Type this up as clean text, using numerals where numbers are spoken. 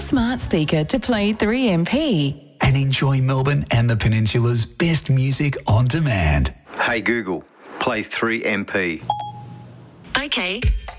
smart speaker to play 3MP. And enjoy Melbourne and the Peninsula's best music on demand. Hey Google, play 3MP. Okay.